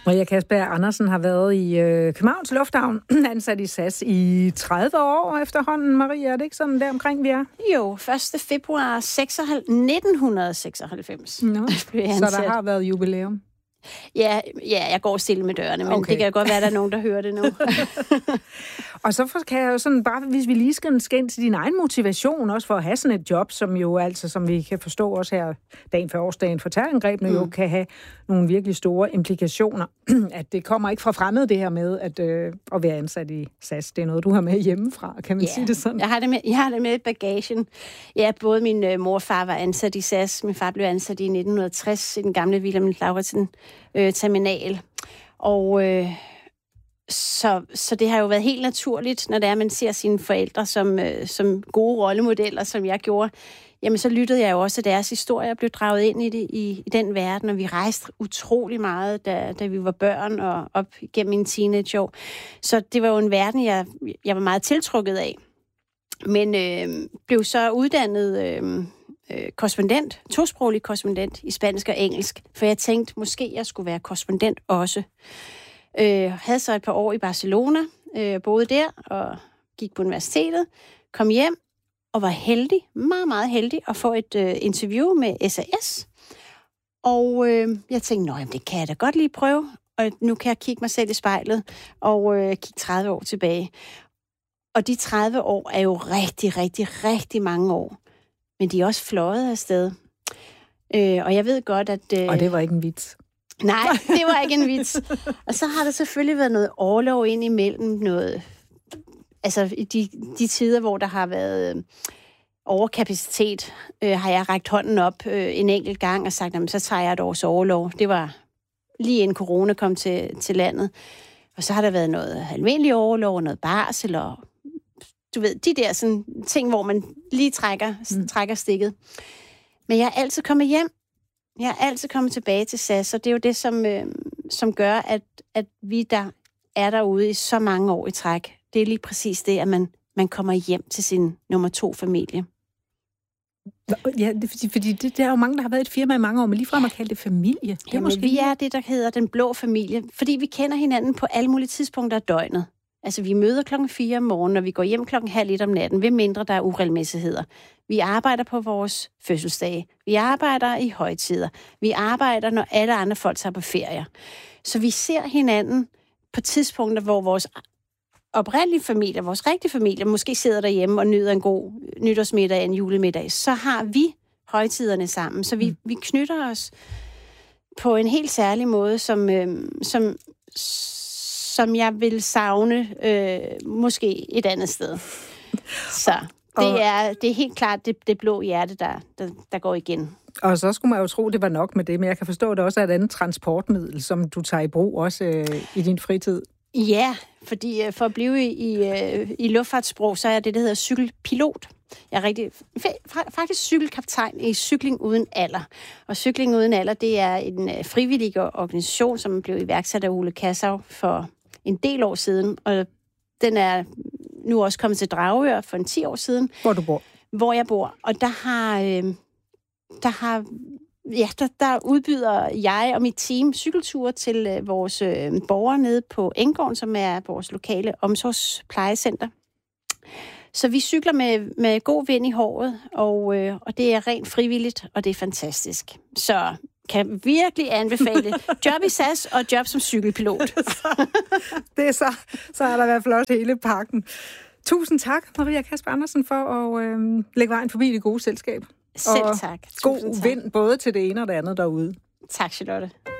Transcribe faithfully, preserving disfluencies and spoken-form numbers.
Maria Kasper Andersen har været i øh, Københavns Lufthavn, ansat i S A S i tredive år efterhånden. Maria, er det ikke sådan der omkring, vi er? Jo, første februar nitten seksoghalvfems. Nå, så der har været jubilæum. Ja, ja, jeg går stille med dørene, men okay. Det kan godt være, at der er nogen, der hører det nu. Og så kan jeg jo sådan, bare hvis vi lige skal ind til din egen motivation, også for at have sådan et job, som jo altså, som vi kan forstå også her dagen for årsdagen for terrorangrebene, mm. jo kan have nogle virkelig store implikationer. At det kommer ikke fra fremmed, det her med at, øh, at være ansat i S A S. Det er noget, du har med hjemmefra, kan man yeah. sige det sådan? Jeg har det med, jeg har det med i bagagen. Ja, både min øh, mor og far var ansat i S A S. Min far blev ansat i nitten tres i den gamle Wilhelm Lauritzen øh, terminal. Og øh, så, så det har jo været helt naturligt, når det er, man ser sine forældre som, øh, som gode rollemodeller, som jeg gjorde. Jamen, så lyttede jeg jo også deres historie og blev draget ind i, det, i, i den verden, og vi rejste utrolig meget, da, da vi var børn og op gennem mine teenageår. Så det var jo en verden, jeg, jeg var meget tiltrukket af. Men øh, blev så uddannet øh, øh, korrespondent, tosproglig korrespondent i spansk og engelsk, for jeg tænkte, måske jeg skulle være korrespondent også. Øh, havde så et par år i Barcelona, øh, boede der og gik på universitetet, kom hjem og var heldig, meget, meget heldig at få et øh, interview med S A S. Og øh, jeg tænkte, nå, jamen, det kan jeg da godt lige prøve, og nu kan jeg kigge mig selv i spejlet og øh, kigge tredive år tilbage. Og de tredive år er jo rigtig, rigtig, rigtig mange år. Men de er også fløjet afsted. Øh, og jeg ved godt, at... Øh, og det var ikke en vits. Nej, det var ikke en vits. Og så har der selvfølgelig været noget orlov ind imellem noget... Altså, i de, de tider, hvor der har været øh, overkapacitet, øh, har jeg rækt hånden op øh, en enkelt gang og sagt, jamen, så tager jeg et års orlov. Det var lige inden corona kom til, til landet. Og så har der været noget almindelig orlov og noget barsel og... Du ved, de der sådan, ting, hvor man lige trækker, mm. trækker stikket. Men jeg er altid kommet hjem. Jeg er altid kommet tilbage til S A S, og det er jo det, som, øh, som gør, at, at vi der er derude i så mange år i træk. Det er lige præcis det, at man, man kommer hjem til sin nummer to familie. Ja, det, fordi, fordi det, der er jo mange, der har været i et firma i mange år, men ligefrem at kalde det familie. Det er Jamen, måske vi er det, der hedder den blå familie, fordi vi kender hinanden på alle mulige tidspunkter af døgnet. Altså, vi møder klokken fire om morgenen, og vi går hjem klokken halv et om natten, ved mindre der er uregelmæssigheder. Vi arbejder på vores fødselsdage. Vi arbejder i højtider. Vi arbejder, når alle andre folk tager på ferie. Så vi ser hinanden på tidspunkter, hvor vores oprindelige familie, vores rigtige familie, måske sidder derhjemme og nyder en god nytårsmiddag, en julemiddag. Så har vi højtiderne sammen. Så vi, vi knytter os på en helt særlig måde, som... Øh, som som jeg vil savne øh, måske et andet sted. Så det er, det er helt klart det, det blå hjerte, der, der, der går igen. Og så skulle man jo tro, det var nok med det, men jeg kan forstå, at det også er et andet transportmiddel, som du tager i brug også øh, i din fritid. Ja, fordi øh, for at blive i, øh, i luftfartssprog, så er det, der hedder cykelpilot. Jeg er rigtig, faktisk cykelkaptajn i Cykling Uden Alder. Og Cykling Uden Alder, det er en øh, frivillig organisation, som blev iværksat af Ole Kassav for en del år siden, og den er nu også kommet til Dragør for en ti år siden. Hvor du bor? Hvor jeg bor. Og der har, øh, der har, ja, der, der udbyder jeg og mit team cykelture til øh, vores øh, borgere nede på Enggården, som er vores lokale omsorgsplejecenter. Så vi cykler med, med god vind i håret, og, øh, og det er rent frivilligt, og det er fantastisk. Så kan virkelig anbefale job i S A S og job som cykelpilot. Det er så, så er der i hvert fald også hele pakken. Tusind tak, Maria Kasper Andersen, for at øh, lægge vejen forbi det gode selskab. Selv tak. Og god vind både til det ene og det andet derude. Tak, Charlotte.